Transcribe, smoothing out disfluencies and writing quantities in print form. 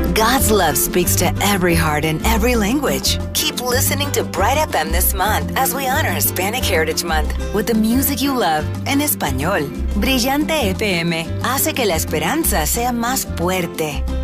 God's love speaks to every heart in every language. Keep listening to Bright FM this month as we honor Hispanic Heritage Month with the music you love en español. Brillante FM hace que la esperanza sea más fuerte.